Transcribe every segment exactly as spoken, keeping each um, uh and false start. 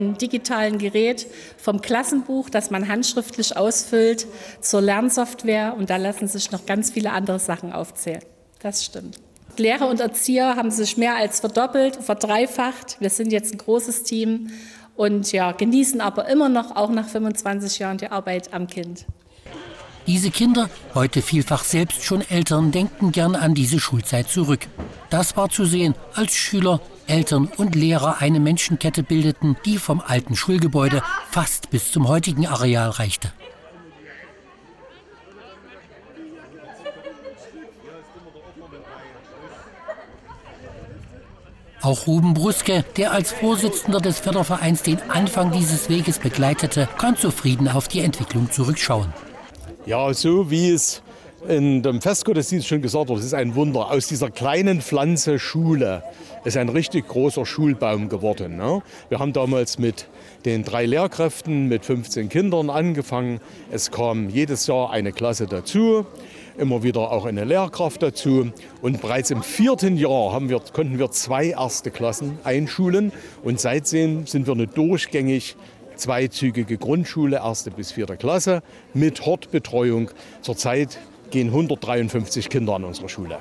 Ein digitalen Gerät vom Klassenbuch, das man handschriftlich ausfüllt, zur Lernsoftware, und da lassen sich noch ganz viele andere Sachen aufzählen. Das stimmt. Lehrer und Erzieher haben sich mehr als verdoppelt, verdreifacht. Wir sind jetzt ein großes Team und ja, genießen aber immer noch, auch nach fünfundzwanzig Jahren, die Arbeit am Kind. Diese Kinder, heute vielfach selbst schon Eltern, denken gern an diese Schulzeit zurück. Das war zu sehen, als Schüler, Eltern und Lehrer eine Menschenkette bildeten, die vom alten Schulgebäude fast bis zum heutigen Areal reichte. Auch Ruben Bruske, der als Vorsitzender des Fördervereins den Anfang dieses Weges begleitete, kann zufrieden auf die Entwicklung zurückschauen. Ja, so wie es in dem Festgottesdienst schon gesagt wurde, es ist ein Wunder. Aus dieser kleinen Pflanze Schule ist ein richtig großer Schulbaum geworden. Ne? Wir haben damals mit den drei Lehrkräften mit fünfzehn Kindern angefangen. Es kam jedes Jahr eine Klasse dazu, immer wieder auch eine Lehrkraft dazu. Und bereits im vierten Jahr haben wir, konnten wir zwei erste Klassen einschulen. Und seitdem sind wir eine durchgängig zweizügige Grundschule, erste bis vierte Klasse, mit Hortbetreuung. Zurzeit gehen hundertdreiundfünfzig Kinder an unserer Schule.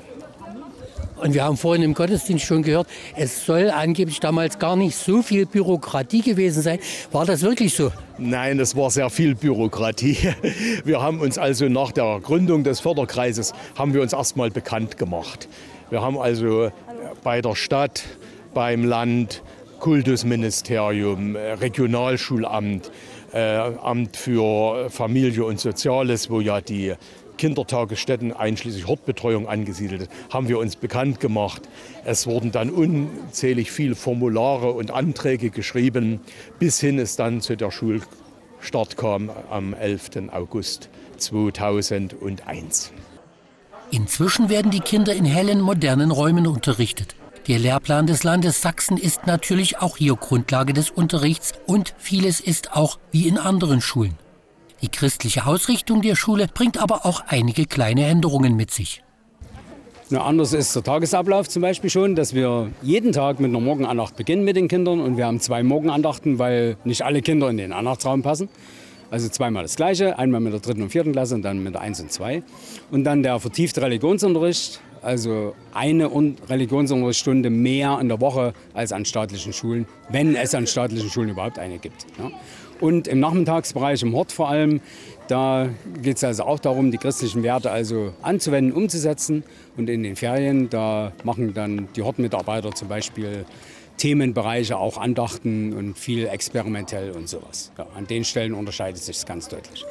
Und wir haben vorhin im Gottesdienst schon gehört, es soll angeblich damals gar nicht so viel Bürokratie gewesen sein. War das wirklich so? Nein, es war sehr viel Bürokratie. Wir haben uns also nach der Gründung des Förderkreises haben wir uns erst mal bekannt gemacht. Wir haben also bei der Stadt, beim Land, Kultusministerium, Regionalschulamt, äh, Amt für Familie und Soziales, wo ja die Kindertagesstätten einschließlich Hortbetreuung angesiedelt ist, haben wir uns bekannt gemacht. Es wurden dann unzählig viele Formulare und Anträge geschrieben, bis hin es dann zu der Schulstart kam am elften August zweitausendeins. Inzwischen werden die Kinder in hellen, modernen Räumen unterrichtet. Der Lehrplan des Landes Sachsen ist natürlich auch hier Grundlage des Unterrichts und vieles ist auch wie in anderen Schulen. Die christliche Ausrichtung der Schule bringt aber auch einige kleine Änderungen mit sich. Na, anders ist der Tagesablauf zum Beispiel schon, dass wir jeden Tag mit einer Morgenandacht beginnen mit den Kindern und wir haben zwei Morgenandachten, weil nicht alle Kinder in den Andachtsraum passen. Also zweimal das Gleiche, einmal mit der dritten und vierten Klasse und dann mit der eins und zwei. Und dann der vertiefte Religionsunterricht, also eine Religionsunterrichtsstunde mehr in der Woche als an staatlichen Schulen, wenn es an staatlichen Schulen überhaupt eine gibt. Ja. Und im Nachmittagsbereich, im Hort vor allem, da geht es also auch darum, die christlichen Werte also anzuwenden, umzusetzen. Und in den Ferien, da machen dann die Hortmitarbeiter zum Beispiel Themenbereiche, auch Andachten und viel experimentell und sowas. Ja, an den Stellen unterscheidet sich es ganz deutlich.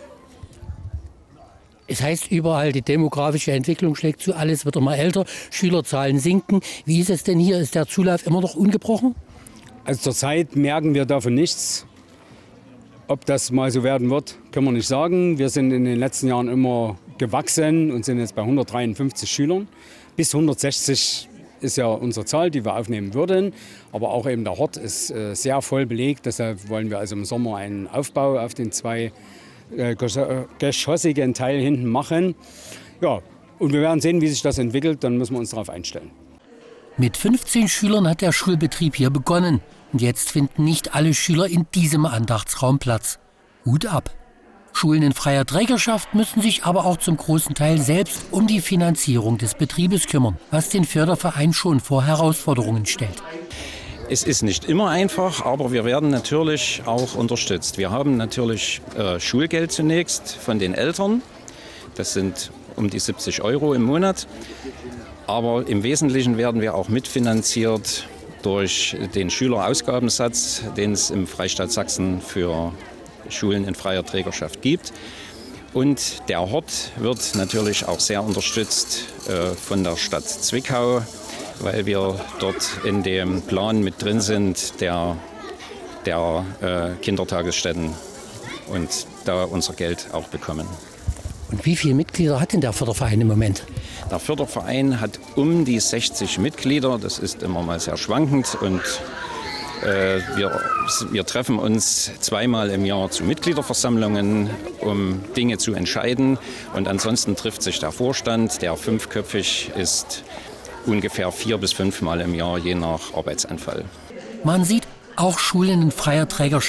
Es heißt überall, die demografische Entwicklung schlägt zu, alles wird immer älter, Schülerzahlen sinken. Wie ist es denn hier? Ist der Zulauf immer noch ungebrochen? Also zurzeit merken wir davon nichts. Ob das mal so werden wird, können wir nicht sagen. Wir sind in den letzten Jahren immer gewachsen und sind jetzt bei hundertdreiundfünfzig Schülern. Bis hundertsechzig ist ja unsere Zahl, die wir aufnehmen würden. Aber auch eben der Hort ist äh, sehr voll belegt. Deshalb wollen wir also im Sommer einen Aufbau auf den zwei äh, geschossigen Teil hinten machen. Ja, und wir werden sehen, wie sich das entwickelt. Dann müssen wir uns darauf einstellen. Mit fünfzehn Schülern hat der Schulbetrieb hier begonnen. Und jetzt finden nicht alle Schüler in diesem Andachtsraum Platz. Hut ab. Schulen in freier Trägerschaft müssen sich aber auch zum großen Teil selbst um die Finanzierung des Betriebes kümmern, was den Förderverein schon vor Herausforderungen stellt. Es ist nicht immer einfach, aber wir werden natürlich auch unterstützt. Wir haben natürlich äh, Schulgeld zunächst von den Eltern. Das sind um die siebzig Euro im Monat. Aber im Wesentlichen werden wir auch mitfinanziert durch den Schülerausgabensatz, den es im Freistaat Sachsen für Schulen in freier Trägerschaft gibt. Und der Hort wird natürlich auch sehr unterstützt äh, von der Stadt Zwickau, weil wir dort in dem Plan mit drin sind der, der äh, Kindertagesstätten und da unser Geld auch bekommen. Und wie viele Mitglieder hat denn der Förderverein im Moment? Der Förderverein hat um die sechzig Mitglieder. Das ist immer mal sehr schwankend. Und äh, wir, wir treffen uns zweimal im Jahr zu Mitgliederversammlungen, um Dinge zu entscheiden. Und ansonsten trifft sich der Vorstand, der fünfköpfig ist, ungefähr vier bis fünfmal im Jahr, je nach Arbeitsanfall. Man sieht, Auch Schulen in freier Trägerschaft